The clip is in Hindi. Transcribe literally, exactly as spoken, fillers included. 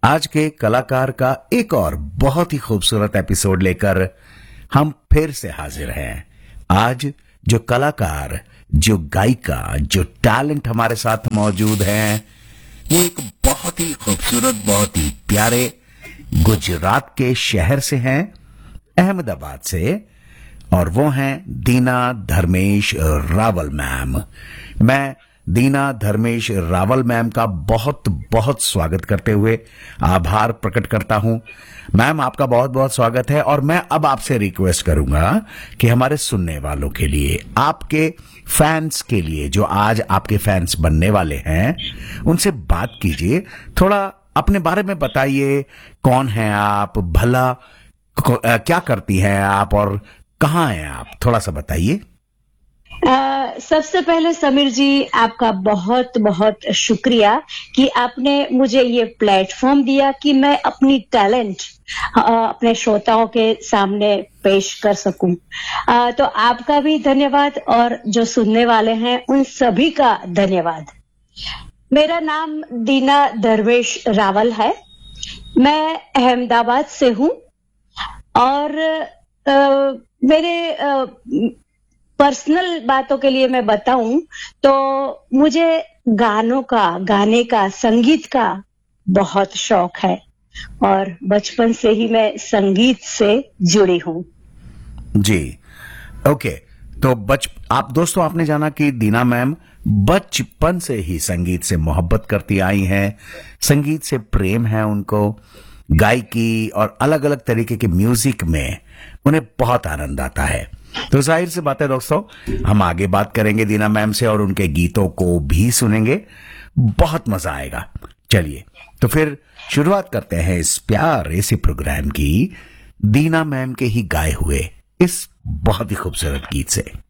आज के कलाकार का एक और बहुत ही खूबसूरत एपिसोड लेकर हम फिर से हाजिर हैं। आज जो कलाकार, जो गायिका, जो टैलेंट हमारे साथ मौजूद हैं, वो एक बहुत ही खूबसूरत, बहुत ही प्यारे गुजरात के शहर से हैं, अहमदाबाद से, और वो हैं दीना धर्मेश रावल मैम। मैं दीना धर्मेश रावल मैम का बहुत बहुत स्वागत करते हुए आभार प्रकट करता हूं। मैम, आपका बहुत बहुत स्वागत है। और मैं अब आपसे रिक्वेस्ट करूंगा कि हमारे सुनने वालों के लिए, आपके फैंस के लिए, जो आज आपके फैंस बनने वाले हैं, उनसे बात कीजिए। थोड़ा अपने बारे में बताइए, कौन हैं आप, भला क्या करती हैं आप और कहाँ हैं आप, थोड़ा सा बताइए। आ, सबसे पहले समीर जी, आपका बहुत बहुत शुक्रिया कि आपने मुझे ये प्लेटफॉर्म दिया कि मैं अपनी टैलेंट अपने श्रोताओं के सामने पेश कर सकूं। आ, तो आपका भी धन्यवाद और जो सुनने वाले हैं उन सभी का धन्यवाद। मेरा नाम दीना धर्मेश रावल है। मैं अहमदाबाद से हूं और आ, मेरे आ, पर्सनल बातों के लिए मैं बताऊं तो मुझे गानों का, गाने का, संगीत का बहुत शौक है और बचपन से ही मैं संगीत से जुड़ी हूं। जी, ओके। तो बच आप दोस्तों, आपने जाना कि दीना मैम बचपन से ही संगीत से मोहब्बत करती आई हैं, संगीत से प्रेम है उनको, गायकी और अलग अलग तरीके के म्यूजिक में उन्हें बहुत आनंद आता है। तो जाहिर सी बात है दोस्तों, हम आगे बात करेंगे दीना मैम से और उनके गीतों को भी सुनेंगे, बहुत मजा आएगा। चलिए तो फिर शुरुआत करते हैं इस प्यारे से प्रोग्राम की, दीना मैम के ही गाए हुए इस बहुत ही खूबसूरत गीत से।